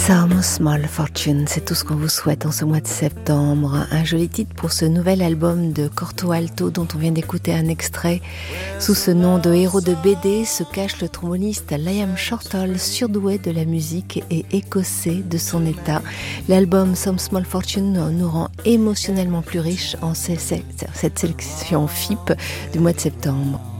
Some Small Fortune, c'est tout ce qu'on vous souhaite en ce mois de septembre. Un joli titre pour ce nouvel album de Corto Alto dont on vient d'écouter un extrait. Sous ce nom de héros de BD se cache le tromboniste Liam Shortall, surdoué de la musique et écossais de son état. L'album Some Small Fortune nous rend émotionnellement plus riches en cette sélection FIP du mois de septembre.